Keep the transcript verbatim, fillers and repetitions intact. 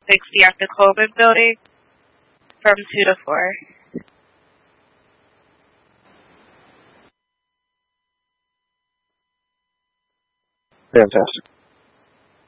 sixty at the Colvin building from two to four. Fantastic.